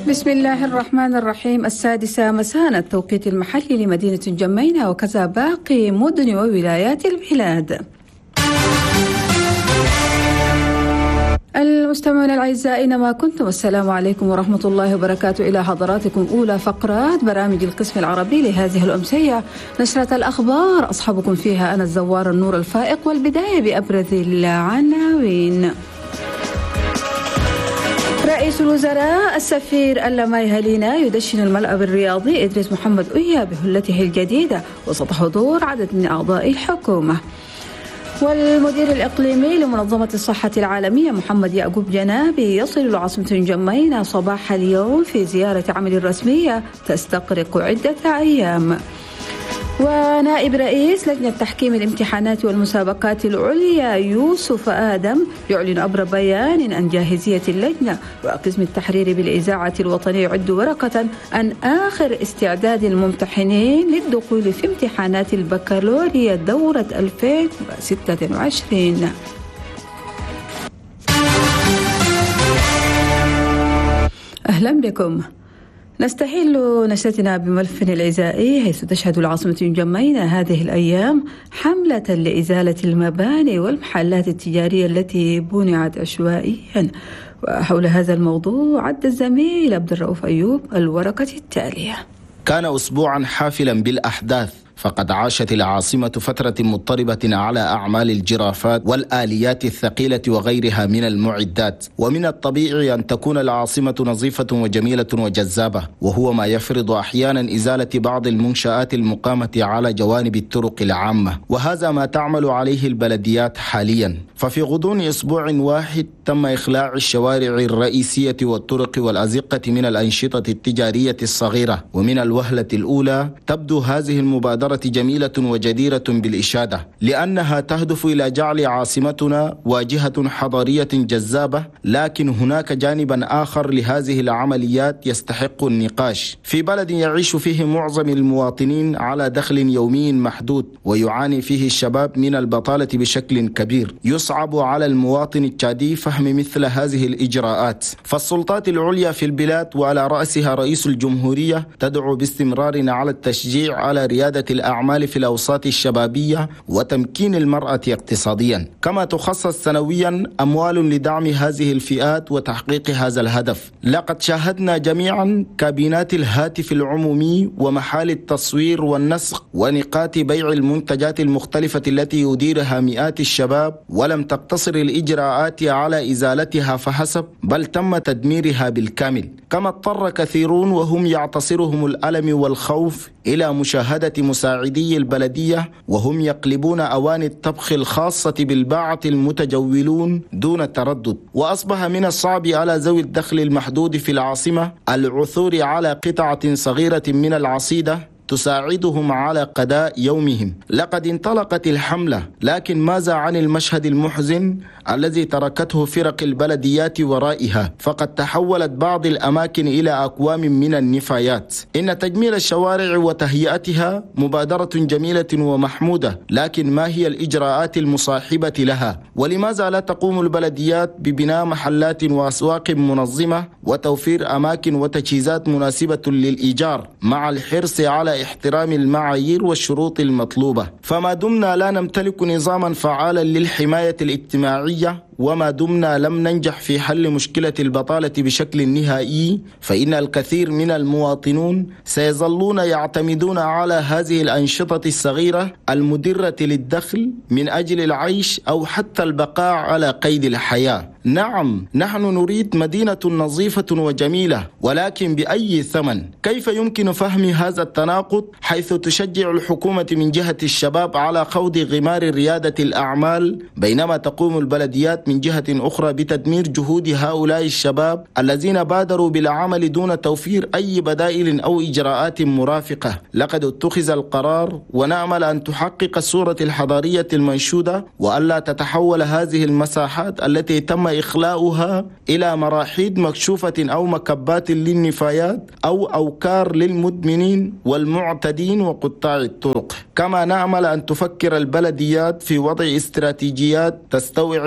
بسم الله الرحمن الرحيم. 6:00 مساء التوقيت المحلي لمدينة جمينة وكذا باقي مدن وولايات البلاد. المستمعون الأعزاء أينما كنتم، السلام عليكم ورحمة الله وبركاته. إلى حضراتكم أولى فقرات برامج القسم العربي لهذه الأمسية، نشرة الأخبار أصحابكم فيها أنا الزوار النور الفائق، والبداية بأبرز العناوين. رئيس الوزراء السفير اللماي هالينا يدشن الملعب الرياضي إدريس محمد أويا بهلته الجديدة وسط حضور عدد من أعضاء الحكومة. والمدير الإقليمي لمنظمة الصحة العالمية محمد يعقوب جنابي يصل إلى جمينة صباح اليوم في زيارة عمل رسمية تستغرق عدة أيام. ونائب رئيس لجنة تحكيم الامتحانات والمسابقات العليا يوسف آدم يعلن عبر بيان عن جاهزية اللجنة وقسم التحرير بالإذاعة الوطنية يعد ورقة عن آخر استعداد الممتحنين للدخول في امتحانات البكالوريا دورة 2026. أهلا بكم. نستهل نشرتنا بملفنا العزائي، حيث تشهد العاصمة جمينة هذه الأيام حملة لإزالة المباني والمحلات التجارية التي بنيت عشوائيا. وحول هذا الموضوع عد الزميل عبد الرؤوف أيوب الورقة التالية. كان أسبوعا حافلا بالأحداث، فقد عاشت العاصمة فترة مضطربة على أعمال الجرافات والآليات الثقيلة وغيرها من المعدات، ومن الطبيعي أن تكون العاصمة نظيفة وجميلة وجذابة، وهو ما يفرض أحيانا إزالة بعض المنشآت المقامة على جوانب الطرق العامة، وهذا ما تعمل عليه البلديات حاليا. ففي غضون أسبوع واحد تم إخلاع الشوارع الرئيسية والطرق والأزقة من الأنشطة التجارية الصغيرة، ومن الوهلة الأولى تبدو هذه المبادرة جميلة وجديرة بالإشادة، لأنها تهدف إلى جعل عاصمتنا واجهة حضارية جذابة. لكن هناك جانبا آخر لهذه العمليات يستحق النقاش. في بلد يعيش فيه معظم المواطنين على دخل يومي محدود، ويعاني فيه الشباب من البطالة بشكل كبير، يصعب على المواطن التشادي فهم مثل هذه الإجراءات. فالسلطات العليا في البلاد وعلى رأسها رئيس الجمهورية تدعو باستمرار على التشجيع على ريادة الأعمال في الأوساط الشبابية وتمكين المرأة اقتصاديا، كما تخصص سنويا أموال لدعم هذه الفئات وتحقيق هذا الهدف. لقد شاهدنا جميعا كابينات الهاتف العمومي ومحال التصوير والنسق ونقاط بيع المنتجات المختلفة التي يديرها مئات الشباب، ولم تقتصر الإجراءات على إزالتها فحسب، بل تم تدميرها بالكامل. كما اضطر كثيرون وهم يعتصرهم الألم والخوف إلى مشاهدة مساعدي البلدية وهم يقلبون أواني الطبخ الخاصة بالباعة المتجولون دون تردد. وأصبح من الصعب على ذوي الدخل المحدود في العاصمة العثور على قطعة صغيرة من العصيدة تساعدهم على قضاء يومهم. لقد انطلقت الحملة، لكن ماذا عن المشهد المحزن الذي تركته فرق البلديات ورائها؟ فقد تحولت بعض الأماكن إلى أكوام من النفايات. إن تجميل الشوارع وتهيئتها مبادرة جميلة ومحمودة، لكن ما هي الإجراءات المصاحبة لها؟ ولماذا لا تقوم البلديات ببناء محلات وأسواق منظمة وتوفير أماكن وتجهيزات مناسبة للإيجار، مع الحرص على احترام المعايير والشروط المطلوبة؟ فما دمنا لا نمتلك نظاما فعالا للحماية الاجتماعية، وما دمنا لم ننجح في حل مشكلة البطالة بشكل نهائي، فإن الكثير من المواطنون سيظلون يعتمدون على هذه الأنشطة الصغيرة المدرة للدخل من أجل العيش أو حتى البقاء على قيد الحياة. نعم، نحن نريد مدينة نظيفة وجميلة، ولكن بأي ثمن؟ كيف يمكن فهم هذا التناقض حيث تشجع الحكومة من جهة الشباب على خوض غمار ريادة الأعمال، بينما تقوم البلديات من جهة أخرى بتدمير جهود هؤلاء الشباب الذين بادروا بالعمل دون توفير أي بدائل أو إجراءات مرافقة؟ لقد اتخذ القرار، ونأمل أن تحقق الصورة الحضارية المنشودة، وألا تتحول هذه المساحات التي تم إخلاؤها إلى مراحيض مكشوفة أو مكبات للنفايات أو أوكار للمدمنين والمعتدين وقطاع الطرق. كما نأمل أن تفكر البلديات في وضع استراتيجيات تستوعب آلاف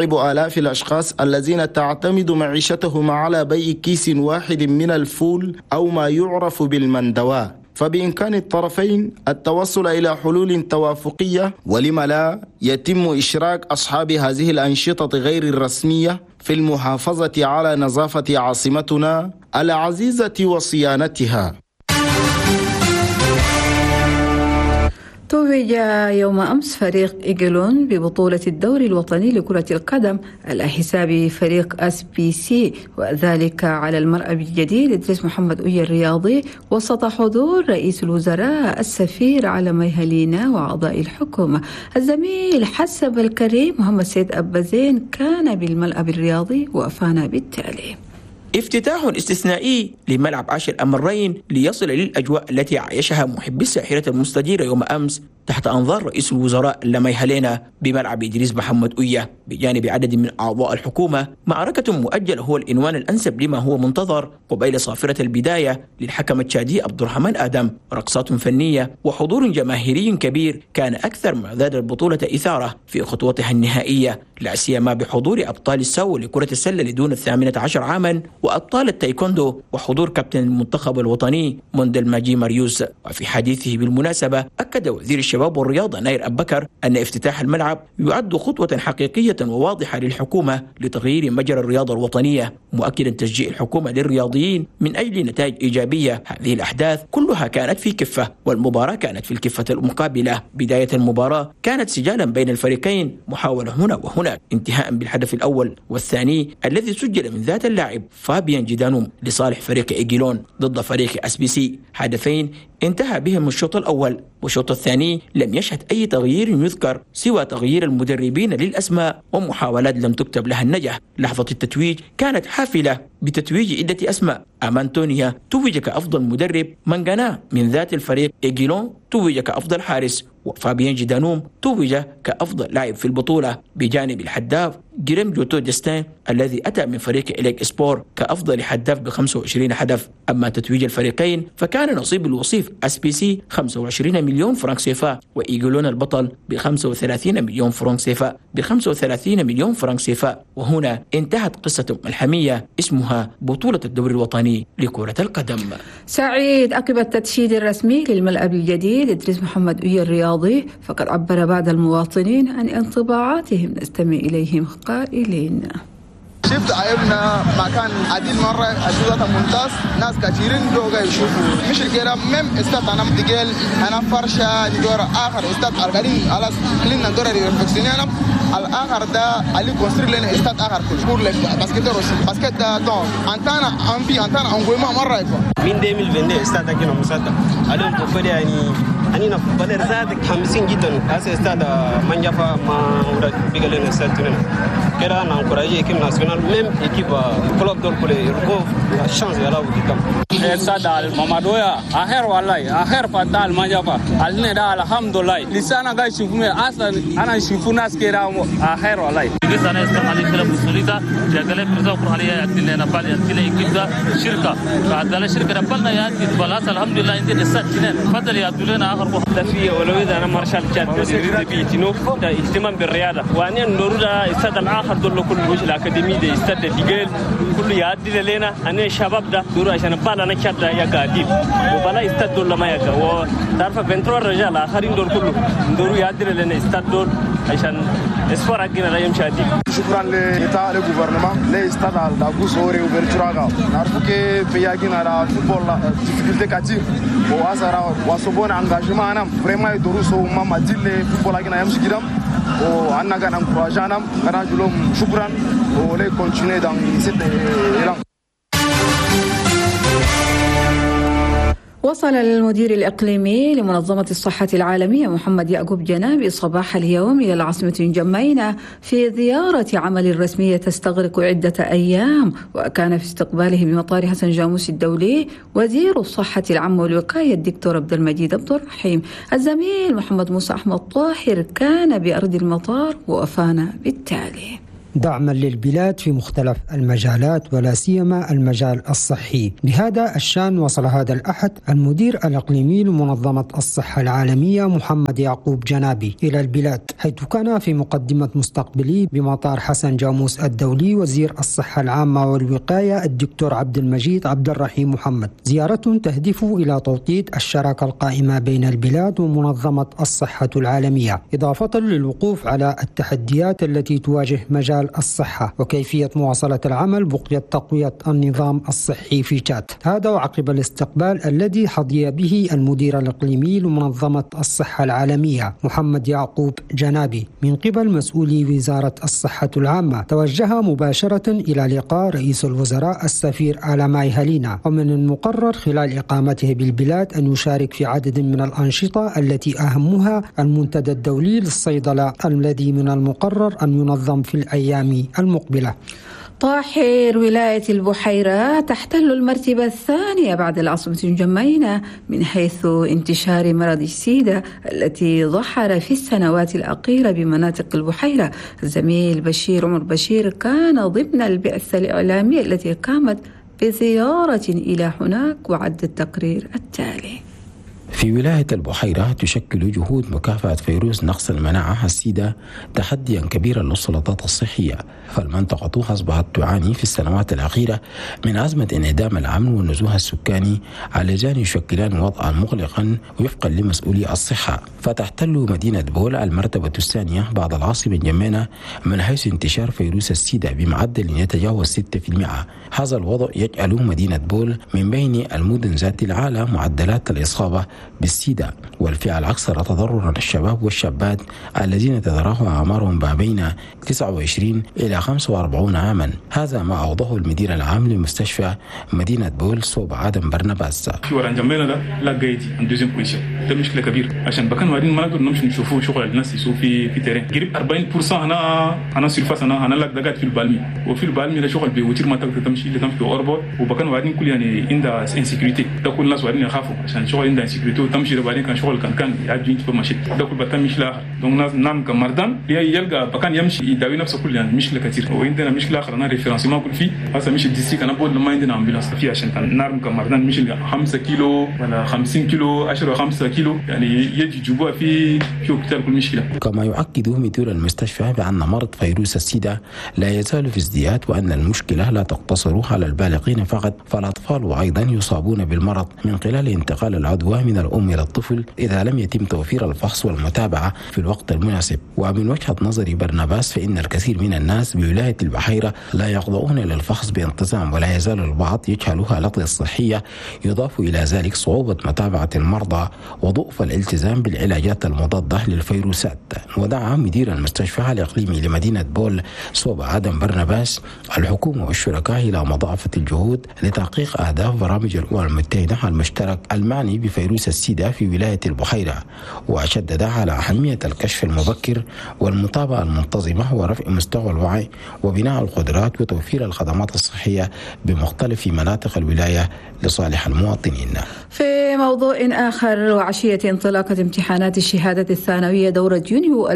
آلاف الأشخاص الذين تعتمد معيشتهم على بيع كيس واحد من الفول أو ما يعرف بالمندواء. فبإمكان الطرفين التوصل إلى حلول توافقية، ولما لا يتم إشراك أصحاب هذه الأنشطة غير الرسمية في المحافظة على نظافة عاصمتنا العزيزة وصيانتها. توج يوم أمس فريق إيجلون ببطولة الدوري الوطني لكرة القدم على حساب فريق SBC، وذلك على الملعب الجديد إدريس محمد أويا الرياضي وسط حضور رئيس الوزراء السفير علمي هلينا وأعضاء الحكومة. الزميل حسب الكريم محمد سيد أبازين كان بالملعب الرياضي وأفانا بالتالي. افتتاح استثنائي لملعب عاشر الأمرين ليصل للأجواء التي عايشها محبي الساحرة المستديرة يوم أمس تحت أنظار رئيس الوزراء علمي هلينا بملعب إدريس محمد أويا بجانب عدد من أعضاء الحكومة. معركة مؤجلة هو العنوان الأنسب لما هو منتظر قبيل صافرة البداية للحكم التشادي عبد الرحمن آدم. رقصات فنية وحضور جماهيري كبير كان أكثر ما زاد البطولة إثارة في خطوتها النهائية، لا سيما بحضور أبطال السو لكرة السلة لدون 18 عاما وأبطال التايكوندو وحضور كابتن المنتخب الوطني موندل ماجي ماريوس. وفي حديثه بالمناسبة أكد وزير الشباب والرياضة ناير أبو بكر أن افتتاح الملعب يعد خطوة حقيقية وواضحة للحكومة لتغيير مجرى الرياضة الوطنية، مؤكدا تشجيع الحكومة للرياضيين من أجل نتائج إيجابية. هذه الأحداث كلها كانت في كفة، والمباراة كانت في الكفة المقابلة. بداية المباراة كانت سجالا بين الفريقين، محاولة هنا وهناك، انتهاء بالهدف الأول والثاني الذي سجل من ذات اللاعب فابيان جدانوم لصالح فريق إيجيلون ضد فريق SBC. هدفين انتهى بهم الشوط الأول، والشوط الثاني لم يشهد أي تغيير يذكر سوى تغيير المدربين للأسماء ومحاولات لم تكتب لها النجاح. لحظة التتويج كانت حافلة بتتويج عدة أسماء. أمانتونيا توج كأفضل مدرب، مانغانا من ذات الفريق إيجيلون توج كأفضل حارس، وفابيان جدانوم توج كأفضل لاعب في البطولة، بجانب الحداف جيريم جوتو جستين الذي أتى من فريق إليك إسبور كأفضل حداف ب25 هدف. أما تتويج الفريقين فكان نصيب الوصيف SBC 25 مليون فرنك سيفا، وإيجيلون البطل ب35 مليون فرنك سيفا ب35 مليون فرنك سيفا. وهنا انتهت قصة ملحمية اسمها بطولة الدوري الوطني لكرة القدم. سعيد عقب التدشين الرسمي للملعب الجديد إدريس محمد أويا الرياضي، فقد عبر بعض المواطنين عن انطباعاتهم، نستمع إليهم قائلين: شفت عيبنا مكان عديد مرة أجهزة ممتاز، ناس كثيرين دوغا يشوفوا مش كده. مم استاد أنا مدقل أنا فرشة ندور آخر استاد القديم على كلنا ندور ريفكسينينا الآخر ده علي كونستري لنا استاد آخر كل لك باسكت روسي باسكت ده دون أنتنا أمبي أنتنا أنقوما مرة يكون من 2022 استاد كنا مصدق عليهم كفري يعني أنا نفضل زادك 50 جدا. هذا استاد من جفا ما ورد بيقولنا استاد تنا كده أنا أنكراجي كم ناسيونال مم إكيب كلوب دور كله يركو شانس يلا وكم استاد المامادويا آخر والله آخر فتال ما جفا علينا ده الحمد لله لسانا قاعد يشوفون أصلا أنا يشوفون ناس كده آخر والله لسانا استعمالي كلام مسؤوليته جاكله فرزا قرآنية يأتينا نبال يأتينا إكيب شركة فهذا شركة نبالنا يأتي بلاس الحمد لله عندنا استاد جنين فضل يأتولنا آخر في ولويدا أنا مارشال تشاد بيتينو ده اهتمام بالرياضة وأنا نوردا استاد الآخر دول كل وجه الأكاديمي ده استاد ديجل كل يعدي لنا أنا شباب ده دور عشان بالا أنا تشاد يا قاديم وبلا استاد دول لما يجا وتعرف بنترو الرجال آخرين دول كله دور يعدي لنا استاد دول عشان اسفار أجينا لا يمشادي. شكرا لإيطاليا الجوفرنمان لإستاد على داكوس أوري وبرتراغا نعرفوا كيف بيجينا على فوتبول difficulté كتير وأزارا وصبون engagement أنا vraiment يدرسوا وما مديل فوتبول أجينا يمشي كده وأنا كان encourageant أنا جلهم شكرا ولي continuer dans cette élan. وصل المدير الإقليمي لمنظمة الصحة العالمية محمد يعقوب جنابي صباح اليوم إلى العاصمة جمينة في زيارة عمل رسمية تستغرق عدة أيام، وكان في استقباله بمطار حسن جاموس الدولي وزير الصحة العامة والوقاية الدكتور عبد المجيد عبد الرحيم. الزميل محمد موسى أحمد طاهر كان بأرض المطار وأفانا بالتالي: دعما للبلاد في مختلف المجالات ولا سيما المجال الصحي. بهذا الشأن وصل هذا الأحد المدير الإقليمي لمنظمة الصحة العالمية محمد يعقوب جنابي إلى البلاد، حيث كان في مقدمة مستقبليه بمطار حسن جاموس الدولي وزير الصحة العامة والوقاية الدكتور عبد المجيد عبد الرحيم محمد، زيارة تهدف إلى توطيد الشراكة القائمة بين البلاد ومنظمة الصحة العالمية، إضافة للوقوف على التحديات التي تواجه مجال الصحة وكيفية مواصلة العمل بقية تقوية النظام الصحي في تشاد. هذا وعقب الاستقبال الذي حظي به المدير الإقليمي لمنظمة الصحة العالمية محمد يعقوب جنابي من قبل مسؤولي وزارة الصحة العامة، توجه مباشرة إلى لقاء رئيس الوزراء السفير آلاماي هالينا، ومن المقرر خلال إقامته بالبلاد أن يشارك في عدد من الأنشطة التي أهمها المنتدى الدولي للصيدلة الذي من المقرر أن ينظم في الأيام المقبلة. طاحر ولاية البحيرة تحتل المرتبة الثانية بعد العاصمة الجمينة من حيث انتشار مرض السيدة التي ظهر في السنوات الأخيرة بمناطق البحيرة. الزميل بشير عمر بشير كان ضمن البعثة الإعلامية التي قامت بزيارة إلى هناك وعد التقرير التالي. في ولاية البحيرة تشكل جهود مكافحة فيروس نقص المناعة السيدة تحديا كبيرا للسلطات الصحية، فالمنطقة أصبحت تعاني في السنوات الأخيرة من أزمة انعدام الأمن والنزوح السكاني اللذان يشكلان وضعا مغلقا وفقا لمسؤولي الصحة. فتحتل مدينة بول المرتبة الثانية بعد العاصمة الجمينة من حيث انتشار فيروس السيدة بمعدل يتجاوز 6%. هذا الوضع يجعل مدينة بول من بين المدن ذات العالة معدلات الإصابة بالسيدة، والفئة الأكثر تضررا الشباب والشابات الذين تتراوح أعمارهم ما بين 29 إلى 45 عاما. هذا ما أوضحه المدير العام لمستشفى مدينة بول صوب عدم برناباس. في وران جميلة ده لا جايتي عن دوزين بوزيشن، ده مشكلة كبيرة عشان بكن وارين ما نقدر نمشي نشوفوا شغل الناس يسووا في تيرين. قريب 40% هنا سيرفاس هنا لك ده قاعد في البالمي، وفي البالمي ده شغل بيوتير ما تقدر تمشي في أوربوت، وبكن وارين كل يعني عندها انسكيورتي، ده كل الناس وارين يخافوا عشان شغل عندها انسكيورتي وتمشي بعدين كان شغل كان يعجين في مشي ده كل بتمشي لا دون ناس نام كمردان يلقى بكان يمشي يداوي نفسه كل يعني مشكلة كثير. وعندنا مشكلة آخر أنا ريفرنس ما كل فيه هسه مش الديستيك أنا بقول لما عندنا أمبيلانس فيه عشان كان نارم كمردان مش 5 كيلو ولا 50 كيلو 10 كيلو يعني يجي جوا في كتير كل مشكلة. كما يؤكد مدير المستشفى بأن مرض فيروس السيدة لا يزال في ازدياد، وأن المشكلة لا تقتصر على البالغين فقط، فالأطفال أيضا يصابون بالمرض من خلال انتقال العدوى من الأم إلى الطفل إذا لم يتم توفير الفحص والمتابعة في الوقت المناسب. ومن وجهة نظر برناباس فإن الكثير من الناس بولاية البحيرة لا يخضعون للفحص بانتظام، ولا يزال البعض يجهلها الأطقم الصحية، يضاف إلى ذلك صعوبة متابعة المرضى وضعف الالتزام بالعلاجات المضادة للفيروسات. ودعا مدير المستشفى الإقليمي لمدينة بول صوب عدم برناباس الحكومة والشركاء إلى مضاعفة الجهود لتحقيق أهداف برامج الأمم المتحدة المشترك المعني بفيروس السيدة في ولاية البحيرة، وشدد على أهمية الكشف المبكر والمتابعة المنتظمة ورفع مستوى الوعي وبناء القدرات وتوفير الخدمات الصحية بمختلف مناطق الولاية لصالح المواطنين. في موضوع آخر، وعشية انطلاقة امتحانات الشهادة الثانوية دورة يونيو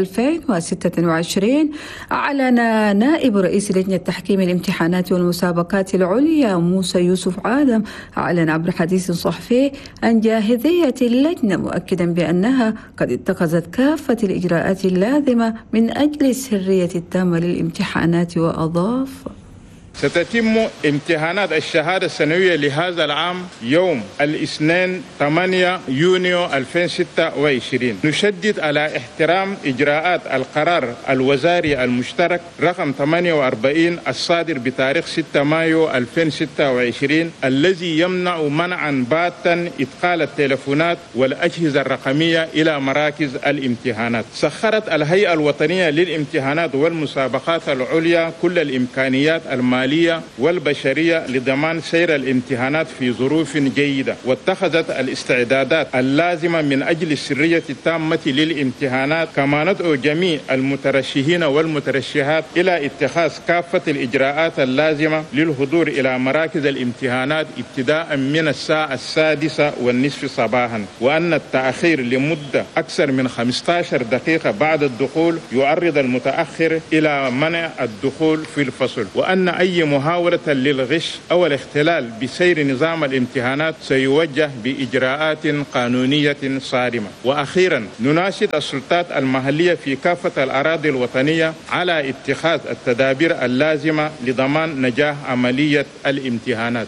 2026 أعلن نائب رئيس لجنة تحكيم الامتحانات والمسابقات العليا موسى يوسف آدم عبر حديث صحفي عن جاهزية اللجنة، مؤكدا بأنها قد اتخذت كافة الإجراءات اللازمة من أجل السرية التامة للامتحانات. وأضاف: ستتم امتحانات الشهادة السنوية لهذا العام يوم الاثنين 8 يونيو 2026. نشدد على احترام إجراءات القرار الوزاري المشترك رقم 48 الصادر بتاريخ 6 مايو 2026 الذي يمنع منعا باتا إدخال التلفونات والأجهزة الرقمية إلى مراكز الامتحانات. سخرت الهيئة الوطنية للامتحانات والمسابقات العليا كل الإمكانيات المالية المالية والبشرية لضمان سير الامتحانات في ظروف جيدة، واتخذت الاستعدادات اللازمة من أجل السرية التامة للامتحانات. كما ندعو جميع المترشحين والمترشحات إلى اتخاذ كافة الإجراءات اللازمة للحضور إلى مراكز الامتحانات ابتداء من الساعة 6:30 صباحا، وأن التأخير لمدة أكثر من 15 دقيقة بعد الدخول يعرض المتأخر إلى منع الدخول في الفصل، وأن أي محاولة للغش أو الاختلال بسير نظام الامتحانات سيوجه بإجراءات قانونية صارمة. وأخيرا نناشد السلطات المحلية في كافة الأراضي الوطنية على اتخاذ التدابير اللازمة لضمان نجاح عملية الامتحانات.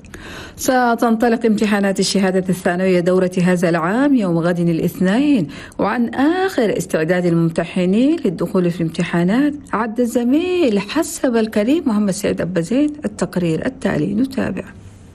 ستنطلق امتحانات الشهادة الثانوية دورة هذا العام يوم غد الاثنين، وعن آخر استعداد الممتحنين للدخول في الامتحانات عد الزميل حسب الكريم محمد سعيد أبا زيد التقرير التالي. نتابع.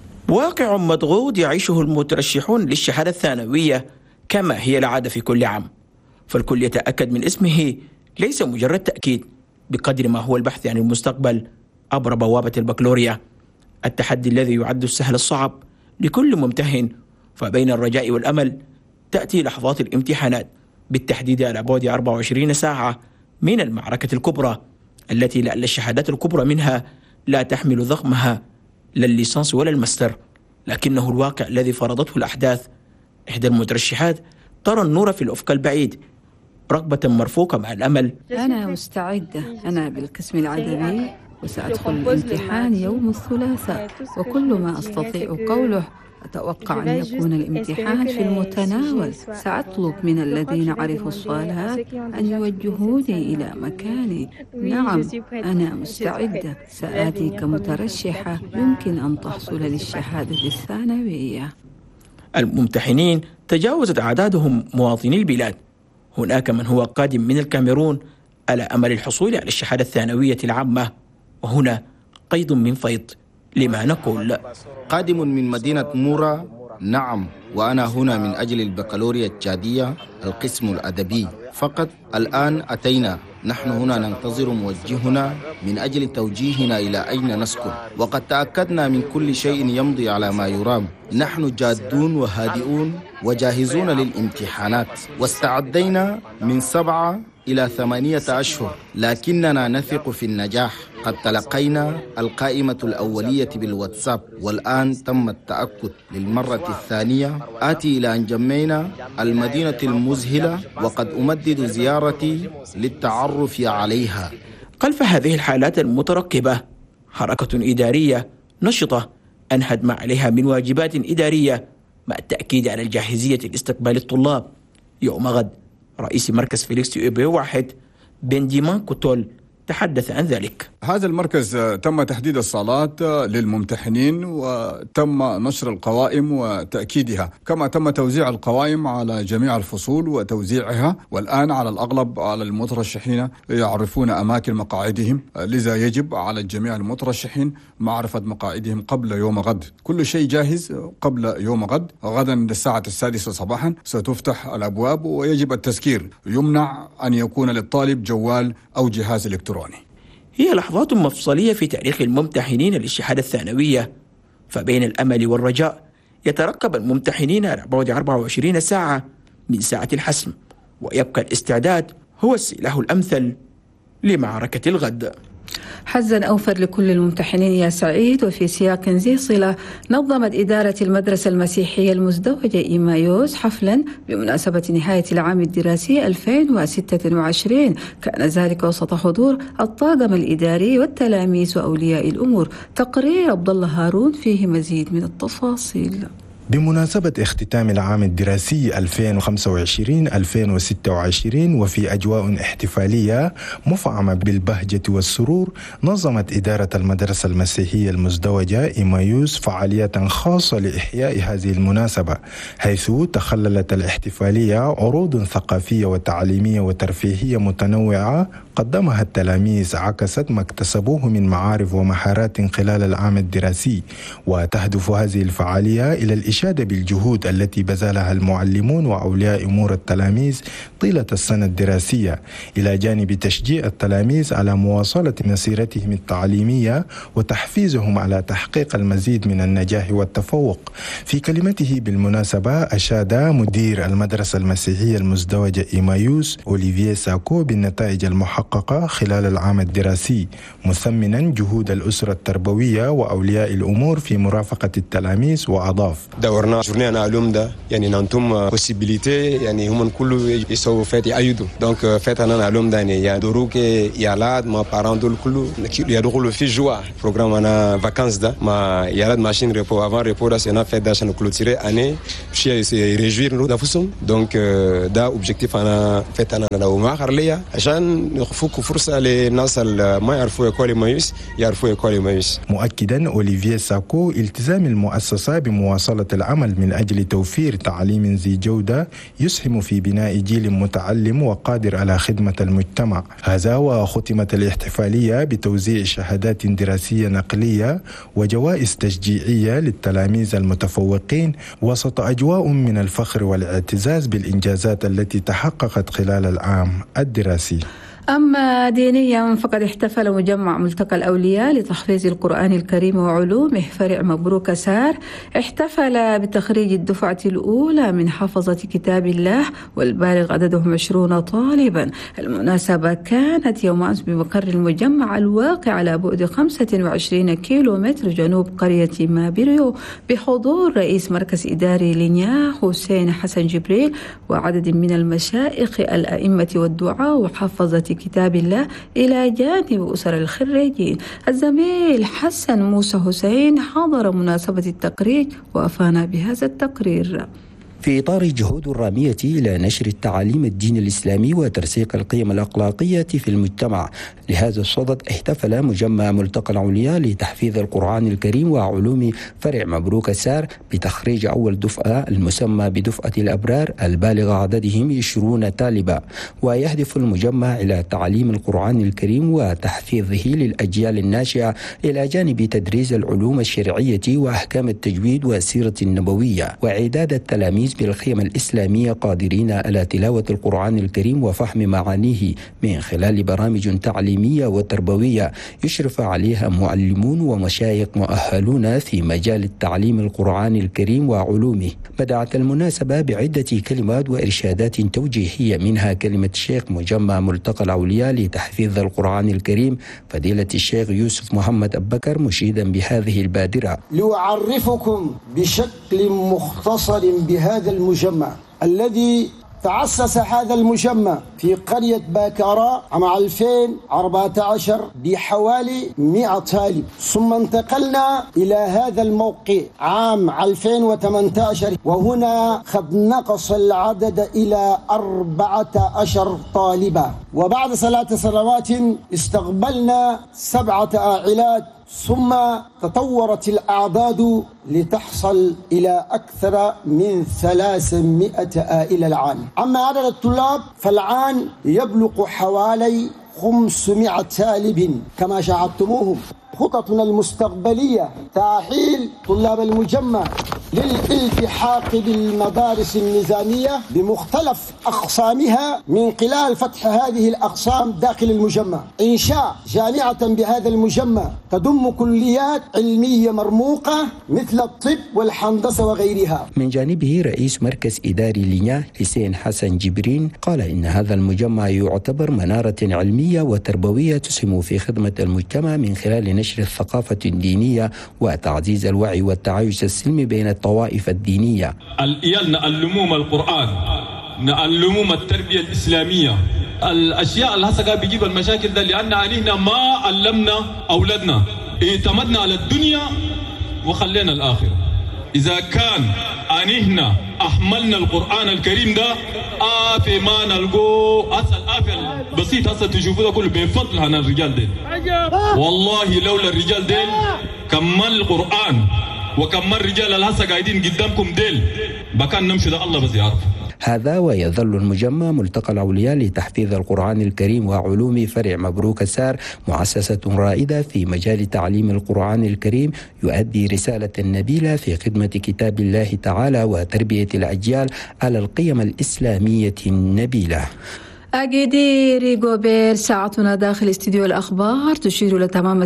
واقع مضغوط يعيشه المترشحون للشهادة الثانوية كما هي العادة في كل عام، فالكل يتأكد من اسمه ليس مجرد تأكيد بقدر ما هو البحث عن المستقبل عبر بوابة البكالوريا، التحدي الذي يعد السهل الصعب لكل ممتحن. فبين الرجاء والأمل تأتي لحظات الامتحانات، بالتحديد على بعد 24 ساعة من المعركة الكبرى التي لعل الشهادات الكبرى منها لا تحمل ضخمها لا الليسانس ولا الماستر، لكنه الواقع الذي فرضته الأحداث. إحدى المترشحات ترى النور في الأفق البعيد، رغبة مرفوقة مع الأمل. أنا مستعدة، أنا بالقسم العدبي وسأدخل الامتحان يوم الثلاثاء، وكل ما أستطيع قوله أتوقع أن يكون الامتحان في المتناول. سأطلب من الذين عرفوا الصالات أن يوجهوني إلى مكاني. نعم أنا مستعدة، سآتي كمترشحة يمكن أن تحصل للشهادة الثانوية. الممتحنين تجاوزت أعدادهم مواطني البلاد، هناك من هو قادم من الكاميرون على أمل الحصول على الشهادة الثانوية العامة، وهنا قيد من فيض لما نقول. قادم من مدينة مورا، نعم، وأنا هنا من أجل البكالوريا التشادية القسم الأدبي فقط. الآن أتينا، نحن هنا ننتظر موجهنا من أجل توجيهنا إلى أين نسكن، وقد تأكدنا من كل شيء يمضي على ما يرام. نحن جادون وهادئون وجاهزون للامتحانات، واستعدينا من 7 إلى 8 أشهر، لكننا نثق في النجاح. قد تلقينا القائمة الأولية بالواتساب، والآن تم التأكد للمرة الثانية. آتي إلى أن جمعنا المدينة المذهلة، وقد أمدد زيارتي للتعرف عليها. خلف هذه الحالات المترقبة حركة إدارية نشطة أنهت ما عليها من واجبات إدارية، مع التأكيد على الجاهزية لاستقبال الطلاب يوم غد. رئيس مركز فيليكس يوبي واحد بنجيمان كوتول تحدث عن ذلك. هذا المركز تم تحديد الصالات للممتحنين، وتم نشر القوائم وتأكيدها، كما تم توزيع القوائم على جميع الفصول وتوزيعها، والآن على الأغلب على المترشحين يعرفون أماكن مقاعدهم، لذا يجب على جميع المترشحين معرفة مقاعدهم قبل يوم غد. كل شيء جاهز قبل يوم غد. غدا الساعة 6 صباحا ستفتح الأبواب، ويجب التذكير، يمنع أن يكون للطالب جوال أو جهاز إلكتروني. هي لحظات مفصلية في تاريخ الممتحنين للشهادة الثانوية، فبين الأمل والرجاء يترقب الممتحنين على بعد 24 ساعة من ساعة الحسم، ويبقى الاستعداد هو السلاح الأمثل لمعركة الغد. حزا أوفر لكل الممتحنين يا سعيد. وفي سياق ذي صلة نظمت إدارة المدرسة المسيحية المزدوجة إيمايوس حفلا بمناسبة نهاية العام الدراسي 2026. كان ذلك وسط حضور الطاقم الإداري والتلاميذ وأولياء الأمور. تقرير عبد الله هارون فيه مزيد من التفاصيل. بمناسبة اختتام العام الدراسي 2025-2026 وفي أجواء احتفالية مفعمة بالبهجة والسرور، نظمت إدارة المدرسة المسيحية المزدوجة إيمايوس فعالية خاصة لإحياء هذه المناسبة، حيث تخللت الاحتفالية عروض ثقافية وتعليمية وترفيهية متنوعة قدمها التلاميذ عكست ما اكتسبوه من معارف ومهارات خلال العام الدراسي، وتهدف هذه الفعالية إلى الإشادة بالجهود التي بذلها المعلمون وأولياء أمور التلاميذ طيلة السنة الدراسية، إلى جانب تشجيع التلاميذ على مواصلة مسيرتهم التعليمية وتحفيزهم على تحقيق المزيد من النجاح والتفوق. في كلمته بالمناسبة أشاد مدير المدرسة المسيحية المزدوجة إيمايوس أوليفيه ساكو بالنتائج المحققة خلال العام الدراسي، مثمنا جهود الأسرة التربوية وأولياء الأمور في مرافقة التلاميذ، وأضاف: دورنا جورني أنا علوم ده يعني نانتم possibilité يعني هم كله يسووا فات يعيدوا دونك فات أنا علوم ده يعني يا دروك يا لاد ما باران دول كله يدخلوا في جوا برنامج أنا فاكانس ده ما يا لاد ماشين ريبو avant ريبو ده سنا فات ده عشان كلوتيري أني شيء يريجوير نو دافوسهم دونك ده أوبجيكتيف أنا فات أنا لو ما آخر ليا عشان يخفوك فرصة للناس اللي ما يعرفوا يقولوا مايوس يعرفوا يقولوا مايوس. مؤكدا أوليفيه ساكو التزام المؤسسة بمواصلة العمل من أجل توفير تعليم ذي جودة يسهم في بناء جيل متعلم وقادر على خدمة المجتمع. هذا وختمت الاحتفالية بتوزيع شهادات دراسية نقلية وجوائز تشجيعية للتلاميذ المتفوقين وسط أجواء من الفخر والاعتزاز بالإنجازات التي تحققت خلال العام الدراسي. أما دينيا فقد احتفل مجمع ملتقى الأولياء لتحفيظ القرآن الكريم وعلومه فرع مبروك سار، احتفل بتخريج الدفعة الأولى من حفظة كتاب الله والبالغ عددهم 20 طالبا. المناسبة كانت يوم أمس بمقر المجمع الواقع على بعد 25 كيلومتر جنوب قرية مابريو بحضور رئيس مركز إداري لينيا حسين حسن جبريل وعدد من المشايخ الأئمة والدعاة وحفظة كتاب الله إلى جانب أسر الخريجين. الزميل حسن موسى حسين حضر مناسبة التقرير وأفانا بهذا التقرير. في إطار الجهود الرامية إلى نشر التعاليم الدين الإسلامي وترسيخ القيم الأخلاقية في المجتمع، لهذا الصدد احتفل مجمع ملتقى الأولياء لتحفيظ القرآن الكريم وعلوم فرع مبروك سار بتخريج أول دفعة المسمى بدفعة الأبرار البالغ عددهم 20 طالبا. ويهدف المجمع إلى تعليم القرآن الكريم وتحفيظه للأجيال الناشئة إلى جانب تدريس العلوم الشرعية وأحكام التجويد والسيرة النبوية وإعداد التلاميذ بالخيم الإسلامية قادرين على تلاوة القرآن الكريم وفهم معانيه من خلال برامج تعليمية وتربوية يشرف عليها معلمون ومشايخ مؤهلون في مجال التعليم القرآن الكريم وعلومه. بدأت المناسبة بعدة كلمات وإرشادات توجيهية، منها كلمة الشيخ مجمع ملتقى الأولياء لتحفيظ القرآن الكريم فضيلة الشيخ يوسف محمد أبكر مشيدا بهذه البادرة: لأعرفكم بشكل مختصر بهذا المجمع الذي تأسس هذا المجمع في قرية باكاراء عام 2014 بحوالي 100 طالب، ثم انتقلنا إلى هذا الموقع عام 2018 وهنا قد نقص العدد إلى 14 طالبا، وبعد 3 سنوات استقبلنا 7 عائلات، ثم تطورت الأعداد لتحصل إلى أكثر من 300 عائلة الآن. أما عدد الطلاب فالآن يبلغ حوالي 500 طالب كما شاهدتموهم. خططنا المستقبلية تأهيل طلاب المجمع للالتحاق بالمدارس النظامية بمختلف أقسامها من خلال فتح هذه الأقسام داخل المجمع، إنشاء جامعة بهذا المجمع تضم كليات علمية مرموقة مثل الطب والهندسة وغيرها. من جانبه رئيس مركز إداري لينيا حسين حسن جبرين قال إن هذا المجمع يعتبر منارة علمية وتربوية تسهم في خدمة المجتمع من خلال نشر الثقافة الدينية وتعزيز الوعي والتعايش السلمي بين الطوائف الدينية. الإيال نعلمهم القرآن، نعلمهم التربية الإسلامية، الأشياء اللي هسه بيجيب المشاكل ده لأن علينا ما علمنا أولادنا، اعتمدنا على الدنيا وخلينا الآخرة. إذا كان أنهنا أحملنا القرآن الكريم ده آفي ما نلقوه هسه الآفي بسيط هسه تشوفوا ده كله بفضل عن الرجال دين. والله لولا الرجال دين كمل القرآن وكمل الرجال اللي هسه قاعدين قدامكم ديل بكان نمشي ده الله بس يعرف. هذا ويظل المجمع ملتقى الأولياء لتحفيظ القرآن الكريم وعلوم فرع مبروك السار مؤسسة رائدة في مجال تعليم القرآن الكريم، يؤدي رسالة نبيلة في خدمة كتاب الله تعالى وتربية الأجيال على القيم الإسلامية النبيلة. أجدي ريغوبير، ساعتنا داخل استديو الأخبار تشير لتمام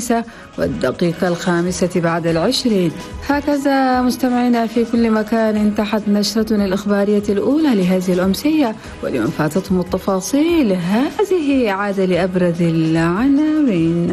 6:05 بعد 20. هكذا مستمعينا في كل مكان انتهت نشرتنا الإخبارية الأولى لهذه الأمسية، ولمن فاتتهم التفاصيل هذه عادة لأبرز العناوين.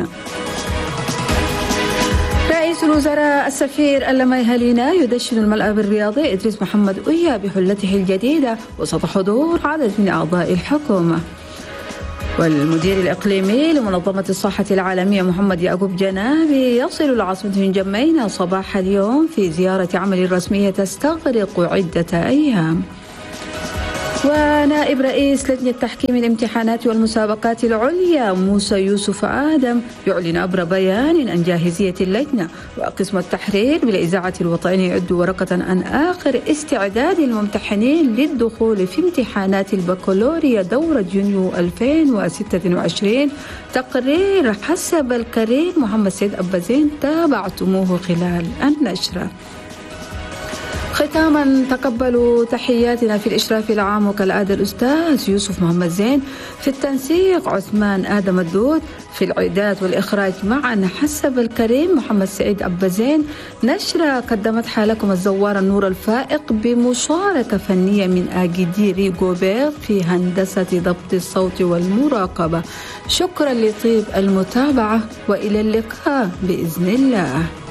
رئيس الوزراء السفير اللماي هالينا يدشن الملعب الرياضي إدريس محمد أويا بحلته الجديدة وسط حضور عدد من أعضاء الحكومة. والمدير الإقليمي لمنظمة الصحة العالمية محمد يعقوب جنابي يصل العاصمة من جمينة صباح اليوم في زيارة عمل رسمية تستغرق عدة أيام. ونائب رئيس لجنة تحكيم الامتحانات والمسابقات العليا موسى يوسف آدم يعلن عبر بيان عن جاهزية اللجنة، وقسم التحرير بالإذاعة الوطنية يعد ورقة عن آخر استعداد الممتحنين للدخول في امتحانات البكالوريا دورة يونيو 2026. تقرير حسب الكريم محمد سيد أبازين تابعتموه خلال النشرة. ختاما تقبلوا تحياتنا في الإشراف العام وكالعادة الأستاذ يوسف محمد زين، في التنسيق عثمان آدم الدود، في الإعداد والإخراج معنا حسب الكريم محمد سعيد أبازين. نشرة قدمتها لكم الزوار النور الفائق بمشاركة فنية من أجدي ريغوبير في هندسة ضبط الصوت والمراقبة. شكرا لطيب المتابعة وإلى اللقاء بإذن الله.